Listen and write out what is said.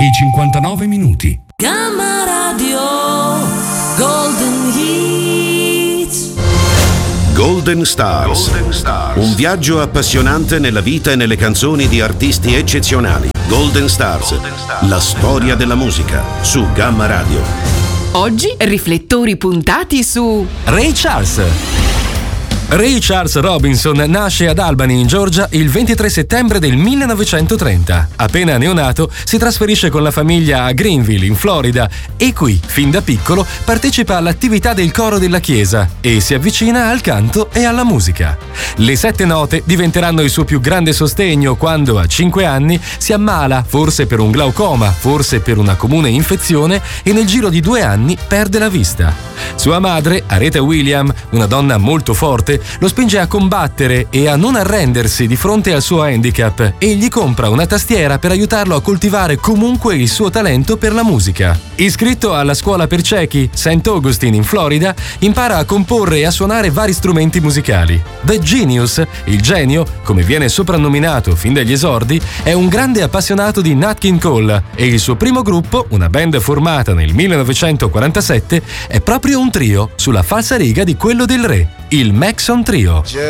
I 59 minuti. Gamma Radio Golden Hits. Golden Stars. Un viaggio appassionante nella vita e nelle canzoni di artisti eccezionali. Golden Stars. La storia della musica su Gamma Radio. Oggi riflettori puntati su Ray Charles. Ray Charles Robinson nasce ad Albany, in Georgia, il 23 settembre del 1930. Appena neonato, si trasferisce con la famiglia a Greenville, in Florida, e qui, fin da piccolo, partecipa all'attività del coro della chiesa e si avvicina al canto e alla musica. Le 7 note diventeranno il suo più grande sostegno quando, a 5 anni, si ammala, forse per un glaucoma, forse per una comune infezione, e nel giro di 2 anni perde la vista. Sua madre, Aretha Williams, una donna molto forte, lo spinge a combattere e a non arrendersi di fronte al suo handicap e gli compra una tastiera per aiutarlo a coltivare comunque il suo talento per la musica. Iscritto alla scuola per ciechi St. Augustine in Florida, impara a comporre e a suonare vari strumenti musicali. The Genius, il genio, come viene soprannominato fin dagli esordi, è un grande appassionato di Nat King Cole e il suo primo gruppo, una band formata nel 1947, è proprio un trio sulla falsariga di quello del re, il Maxon Trio.